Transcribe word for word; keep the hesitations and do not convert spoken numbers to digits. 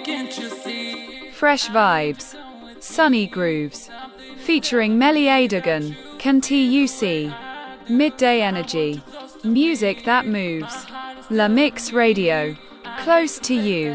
Fresh vibes, sunny grooves, featuring Melly Adogan, Can T U C, midday energy, music that moves. La Mix Radio, close to you.